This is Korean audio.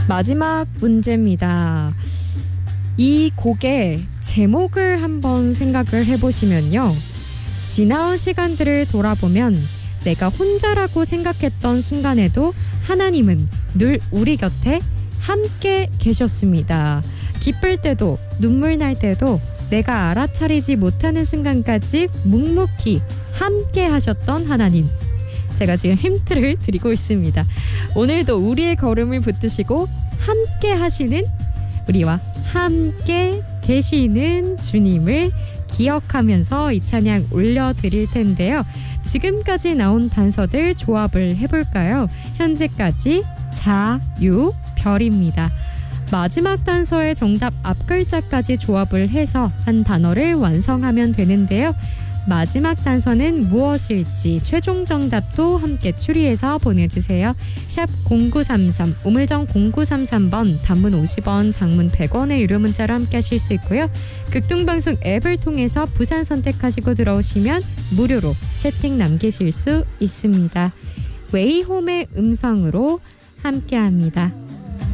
마지막 문제입니다. 이 곡의 제목을 한번 생각을 해보시면요. 지나온 시간들을 돌아보면 내가 혼자라고 생각했던 순간에도 하나님은 늘 우리 곁에 함께 계셨습니다. 기쁠 때도 눈물 날 때도 내가 알아차리지 못하는 순간까지 묵묵히 함께 하셨던 하나님. 제가 지금 힌트를 드리고 있습니다. 오늘도 우리의 걸음을 붙드시고 함께 하시는, 우리와 함께 계시는 주님을 기억하면서 이 찬양 올려드릴 텐데요. 지금까지 나온 단서들 조합을 해볼까요? 현재까지 자, 유, 별입니다. 마지막 단서의 정답 앞 글자까지 조합을 해서 한 단어를 완성하면 되는데요. 마지막 단서는 무엇일지 최종 정답도 함께 추리해서 보내주세요. 샵 0933, 우물정 0933번, 단문 50원, 장문 100원의 유료 문자로 함께 하실 수 있고요. 극동방송 앱을 통해서 부산 선택하시고 들어오시면 무료로 채팅 남기실 수 있습니다. 웨이홈의 음성으로 함께합니다.